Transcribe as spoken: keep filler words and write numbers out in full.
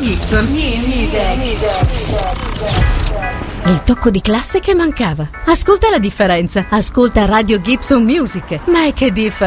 Gibson. New Music. Il tocco di classe che mancava. Ascolta la differenza. Ascolta Radio Gibson Music. Ma è che differenza!